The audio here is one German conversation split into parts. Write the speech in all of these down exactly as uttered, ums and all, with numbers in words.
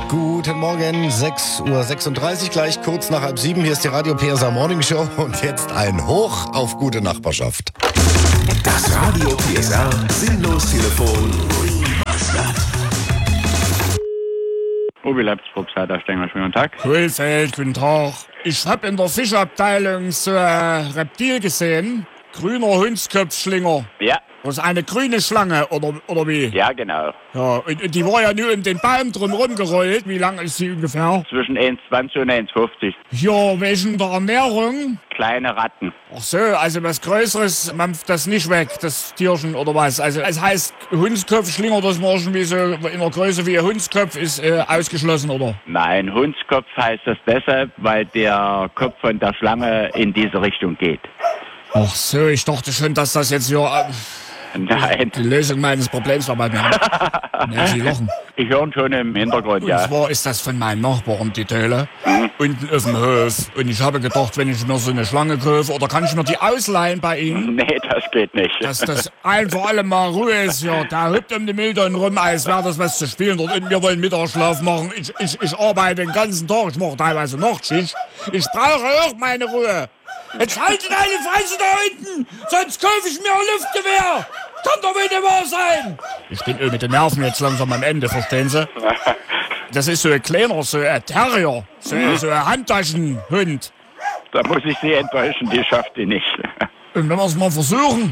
Guten Morgen, sechs Uhr sechsunddreißig, gleich kurz nach halb sieben. Hier ist die Radio P S A Morning Show und jetzt ein Hoch auf gute Nachbarschaft. Das Radio P S R Sinnlos-Telefon. Uwe Leipzig, da stehen wir schon. Guten Tag. Grünfeld, guten Tag. Ich hab in der Fischabteilung so ein Reptil gesehen. Grüner Hundskopfschlinger. Ja. Das ist eine grüne Schlange, oder, oder wie? Ja, genau. Ja, und, und die war ja nur um den Baum drum rumgerollt. Wie lang ist sie ungefähr? Zwischen eins Komma zwanzig und eins Komma fünfzig. Ja, wegen der Ernährung? Kleine Ratten. Ach so, also was Größeres mampft das nicht weg, das Tierchen, oder was? Also es heißt, Hundskopfschlinger, das war schon wie so in der Größe wie ein Hundskopf, ist äh, ausgeschlossen, oder? Nein, Hundskopf heißt das deshalb, weil der Kopf von der Schlange in diese Richtung geht. Ach so, ich dachte schon, dass das jetzt ja... Äh, Nein. Die Lösung meines Problems war bei mir. Ja, Sie lachen. Ich höre schon im Hintergrund, Und ja. zwar ist das von meinem Nachbarn, die Töle, mhm. unten auf dem Hof. Und ich habe gedacht, wenn ich mir so eine Schlange kaufe, oder kann ich mir die ausleihen bei Ihnen? Nee, das geht nicht. Dass das ein für alle Mal Ruhe ist, ja. Da hüpft um die Milton rum, als wäre das was zu spielen. Dort unten, wir wollen Mittagsschlaf machen. Ich, ich, ich arbeite den ganzen Tag, ich mache teilweise Nachtschicht. Ich brauche auch meine Ruhe. Jetzt haltet eine Fresse da hinten, sonst kaufe ich mir ein Luftgewehr. Kann doch wohl nicht wahr sein. Ich bin mit den Nerven jetzt langsam am Ende, verstehen Sie? Das ist so ein kleiner, so ein Terrier, so, so ein Handtaschenhund. Da muss ich Sie enttäuschen, die schafft die nicht. Und wenn wir es mal versuchen,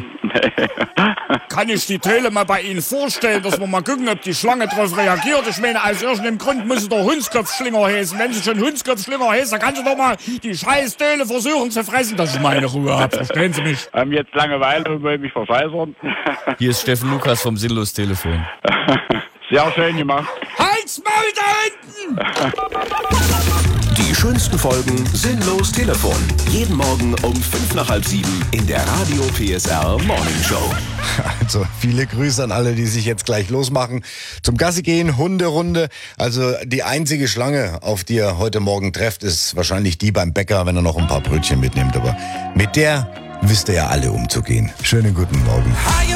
kann ich die Töle mal bei Ihnen vorstellen, dass wir mal gucken, ob die Schlange darauf reagiert. Ich meine, aus irgendeinem Grund muss sie doch Hundskopfschlinger heißen. Wenn sie schon Hundskopfschlinger heißt, dann kann sie doch mal die scheiß Töle versuchen zu fressen, dass ich meine Ruhe habe. Verstehen Sie mich? Haben jetzt Langeweile und wollen mich verfeisern. Hier ist Steffen Lukas vom Sinnlos-Telefon. Sehr schön gemacht. Halt's Maul da hinten! Die schönsten Folgen Sinnlos Telefon. Jeden Morgen um fünf nach halb sieben in der Radio P S R Morning Show. Also viele Grüße an alle, die sich jetzt gleich losmachen. Zum Gassi gehen, Hunderunde. Also die einzige Schlange, auf die ihr heute Morgen trefft, ist wahrscheinlich die beim Bäcker, wenn er noch ein paar Brötchen mitnimmt. Aber mit der wisst ihr ja alle umzugehen. Schönen guten Morgen.